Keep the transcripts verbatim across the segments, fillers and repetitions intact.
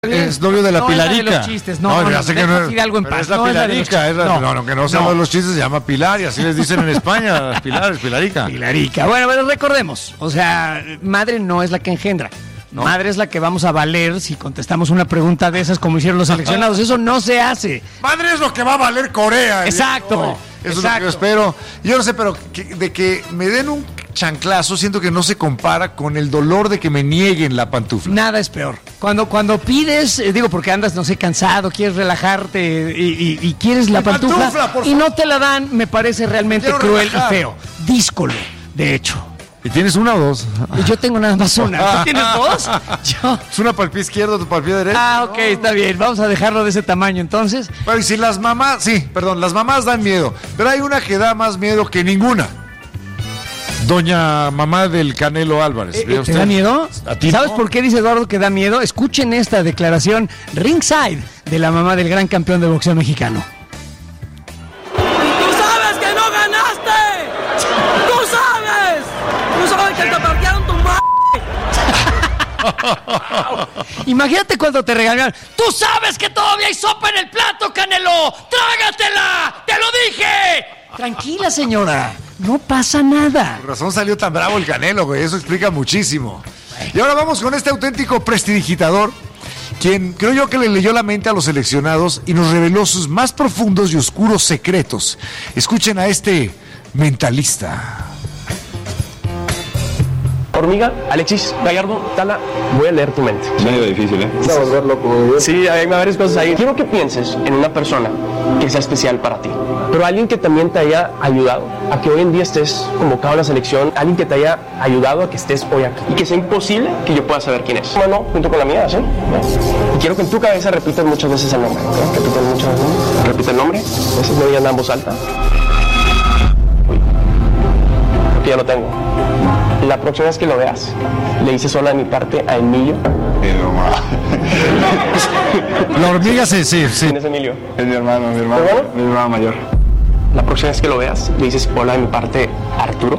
Es novio de la no Pilarica. Es la de los chistes, no, no, no, ya sé que no es, algo en paz. es la no Pilarica, es la, no, no, no, que no se llama los chistes, se llama Pilar y así les dicen en España, las Pilares, Pilarica. Pilarica. Bueno, pero recordemos, o sea, madre no es la que engendra. No. Madre es la que vamos a valer si contestamos una pregunta de esas como hicieron los seleccionados. Eso no se hace. Madre es lo que va a valer Corea. Exacto. Eso exacto. es lo que yo espero. Yo no sé, pero que, de que me den un chanclazo, siento que no se compara con el dolor de que me nieguen la pantufla. Nada es peor. Cuando, cuando pides, eh, digo, porque andas, no sé, cansado, quieres relajarte y, y, y quieres la pantufla, pantufla y no te la dan, me parece realmente Quiero cruel relajar. y feo. Díscolo, de hecho. ¿Y tienes una o dos? Yo tengo nada más una. ¿Tú tienes dos? Yo... ¿Es una para el pie izquierdo, otra para el pie derecho? Ah, ok, no. Está bien. Vamos a dejarlo de ese tamaño entonces. Pero y si las mamás, sí, perdón, las mamás dan miedo, pero hay una que da más miedo que ninguna. Doña mamá del Canelo Álvarez. Eh, ¿Te da miedo? ¿A ti ¿Sabes no? por qué dice Eduardo que da miedo? Escuchen esta declaración ringside de la mamá del gran campeón de boxeo mexicano. ¡Tú sabes que no ganaste! ¡Tú sabes! ¡Tú sabes que te partieron tu madre! Imagínate cuando te regañan. ¡Tú sabes que todavía hay sopa en el plato, Canelo! ¡Trágatela! ¡Te lo dije! Tranquila, señora. No pasa nada. Por razón salió tan bravo el Canelo, güey. Eso explica muchísimo. Y ahora vamos con este auténtico prestidigitador, quien creo yo que le leyó la mente a los seleccionados y nos reveló sus más profundos y oscuros secretos. Escuchen a este mentalista. Hormiga, Alexis, Gallardo, Tala, voy a leer tu mente. Medio difícil, ¿eh? Vamos a volver loco. Sí, hay varias cosas ahí. Quiero que pienses en una persona que sea especial para ti, pero alguien que también te haya ayudado a que hoy en día estés convocado a la selección, alguien que te haya ayudado a que estés hoy aquí y que sea imposible que yo pueda saber quién es. Bueno, junto con la mía, ¿sí? Y quiero que en tu cabeza repitas muchas veces el nombre, ¿ok? Repite muchas veces. Repite el nombre, a veces me digan en voz alta. Uy, creo que ya lo tengo. La próxima vez que lo veas, le dices hola de mi parte a Emilio. La hormiga, sí, sí, sí. ¿Quién es Emilio? Es mi hermano, mi hermano, ¿Hermano? mi hermano mayor. La próxima vez que lo veas, le dices hola de mi parte a Arturo.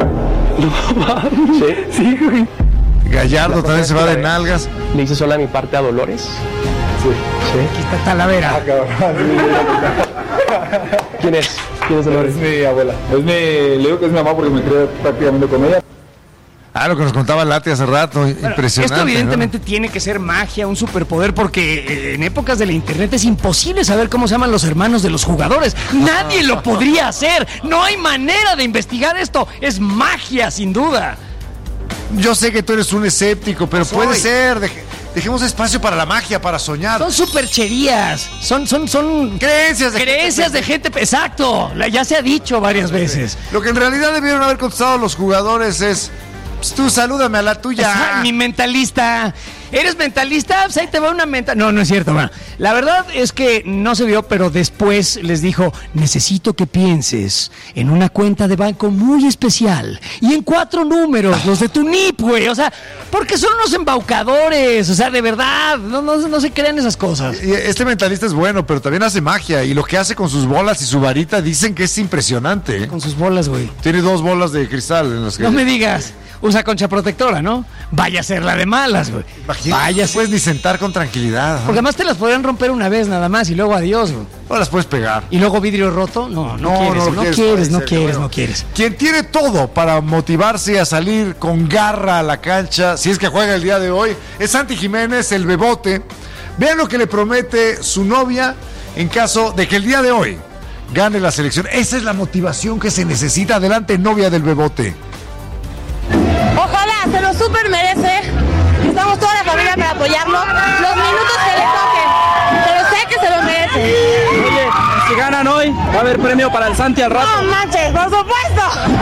¿Sí? Sí, güey. Gallardo también se va de nalgas. Le dices hola de mi parte a Dolores. Sí. Sí. Aquí está Talavera. Ah, cabrón. ¿Quién es? ¿Quién es Dolores? Es mi abuela. Es mi, le digo que es mi mamá porque me crié prácticamente con ella. Ah, lo que nos contaba Lati hace rato, bueno, impresionante. Esto evidentemente, ¿no?, tiene que ser magia, un superpoder, porque eh, en épocas de la internet es imposible saber cómo se llaman los hermanos de los jugadores. Nadie lo podría hacer. No hay manera de investigar esto. Es magia, sin duda. Yo sé que tú eres un escéptico, pero puede ser. Deje, dejemos espacio para la magia, para soñar. Son supercherías. Son, son, son creencias de creencias gente. de gente. Exacto. Ya se ha dicho varias veces. Lo que en realidad debieron haber contestado los jugadores es: pues tú salúdame a la tuya. Ay, mi mentalista. ¿Eres mentalista? Pues ahí te va una mental. No, no es cierto. Bueno, la verdad es que no se vio, pero después les dijo: necesito que pienses en una cuenta de banco muy especial y en cuatro números, los de tu N I P, güey. O sea, porque son unos embaucadores. O sea, de verdad, no, no, no se crean esas cosas. Y este mentalista es bueno, pero también hace magia. Y lo que hace con sus bolas y su varita dicen que es impresionante, ¿eh? Con sus bolas, güey. Tiene dos bolas de cristal en las que... No me digas. Usa concha protectora, ¿no? Vaya a ser la de malas, güey. Vaya, no puedes ni sentar con tranquilidad, ¿no? Porque además te las podrían romper una vez nada más y luego adiós, güey. No las puedes pegar. ¿Y luego vidrio roto? No, no, no quieres, no, no quieres, quieres, no quieres, bueno, no quieres. Quien tiene todo para motivarse a salir con garra a la cancha, si es que juega el día de hoy, es Santi Jiménez, el Bebote. Vean lo que le promete su novia en caso de que el día de hoy gane la selección. Esa es la motivación que se necesita. Adelante, novia del Bebote. Ojalá, se lo súper merece. Estamos toda la familia para apoyarlo. Los minutos que le toquen, pero sé que se lo merece. Oye, si ganan hoy, va a haber premio para el Santi al rato. No manches, por supuesto.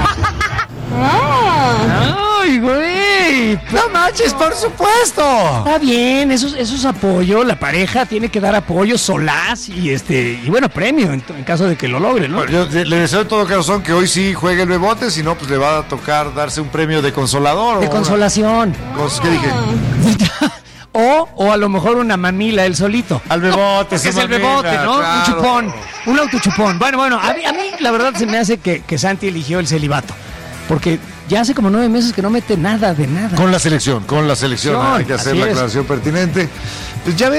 ¡Ay, güey! ¡No manches, por supuesto! Está bien, eso, eso es apoyo. La pareja tiene que dar apoyo, solaz y este y bueno, premio en, en caso de que lo logre, ¿no? Bueno, yo le deseo de todo corazón que hoy sí juegue el Bebote, si no, pues le va a tocar darse un premio de consolador. De o consolación. Una... ¿Qué dije? O, o a lo mejor una mamila él solito. Al Bebote, no, es el Bebote, ¿no? Claro. Un chupón, un autochupón. Bueno, bueno, a mí, a mí la verdad se me hace que, que Santi eligió el celibato. Porque ya hace como nueve meses que no mete nada de nada. Con la selección, con la selección, hay que hacer la aclaración pertinente. Pues ya